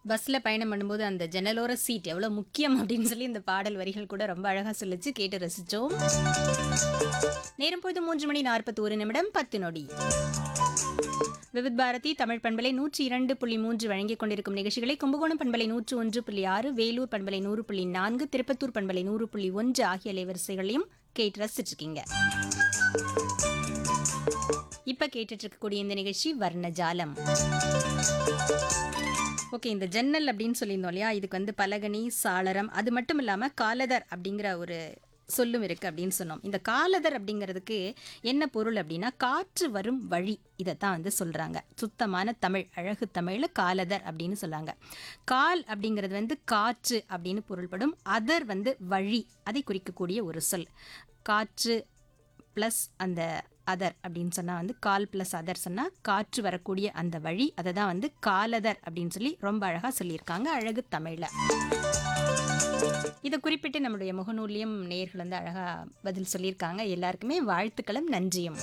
பஸ்ல பயணம் பண்ணும்போது அந்த ஜன்னலோர சீட் எவ்வளோ முக்கியம் அப்படின்னு சொல்லி இந்த பாடல் வரிகள் கூட ரொம்ப அழகா சொல்லிச்சு, கேட்டு ரசிச்சோம். நேரம் பொழுது 3:41 10 நொடி. விவித் பாரதி தமிழ் பண்பலை 102.3 வழங்கிக் கொண்டிருக்கும் நிகழ்ச்சிகளை கும்பகோணம் பண்பலை 101.6, வேலூர் பண்பலை 100.4, திருப்பத்தூர் பண்பலை 100.1 ஆகிய அலைவரிசைகளையும் கேட்டு ரசிச்சிருக்கீங்க. இப்ப கேட்டுட்டு இருக்கக்கூடிய இந்த நிகழ்ச்சி வர்ணஜாலம். ஓகே, இந்த ஜன்னல் அப்படின்னு சொல்லியிருந்தோம் இல்லையா, இதுக்கு வந்து பலகனி, சாளரம், அது மட்டும் இல்லாமல் காலதர் அப்படிங்கிற ஒரு சொல்லும் இருக்கு அப்படின்னு சொன்னோம். இந்த காலதர் அப்படிங்கிறதுக்கு என்ன பொருள் அப்படின்னா, காற்று வரும் வழி, இதைத்தான் வந்து சொல்றாங்க. சுத்தமான தமிழ், அழகு தமிழ்ல காலதர் அப்படின்னு சொல்லாங்க. கால் அப்படிங்கிறது வந்து காற்று அப்படின்னு பொருள்படும். அதர் வந்து வழி, அதை குறிக்கக்கூடிய ஒரு சொல். காற்று ப்ளஸ் அந்த அதர் அப்படின்னு சொன்னால் வந்து கால் ப்ளஸ் அதர் சொன்னால் காற்று வரக்கூடிய அந்த வழி, அதை தான் வந்து காலதர் அப்படின்னு சொல்லி ரொம்ப அழகாக சொல்லியிருக்காங்க அழகு தமிழில். இதை குறிப்பிட்டு நம்மளுடைய முகநூல்லையும் நேயர்கள் வந்து அழகாக பதில் சொல்லியிருக்காங்க. எல்லாருக்குமே வாழ்த்துக்களும் நன்றியும்.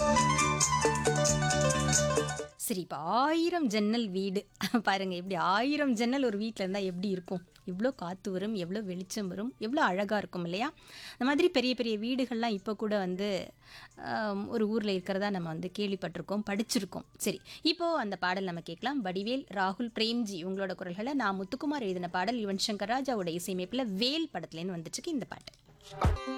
சரி, இப்போ 1000 ஜன்னல் வீடு பாருங்க, இப்படி 1000 ஜன்னல் ஒரு வீட்டில் இருந்தால் எப்படி இருக்கும்? எவ்வளோ காற்று வரும், எவ்வளோ வெளிச்சம் வரும், எவ்வளோ அழகாக இருக்கும் இல்லையா? அந்த மாதிரி பெரிய பெரிய வீடுகள்லாம் இப்போ கூட வந்து ஒரு ஊரில் இருக்கிறதா நம்ம வந்து கேள்விப்பட்டிருக்கோம், படிச்சிருக்கோம். சரி, இப்போது அந்த பாடல் நம்ம கேட்கலாம். வடிவேல், ராகுல், பிரேம்ஜி இவங்களோட குரல்களை நான் முத்துக்குமார் எழுதின பாடல், யுவன் சங்கர் ராஜாவோட இசையமைப்பில் வேல் படத்துலேருந்து வந்துட்டுருக்கு இந்த பாட்டு.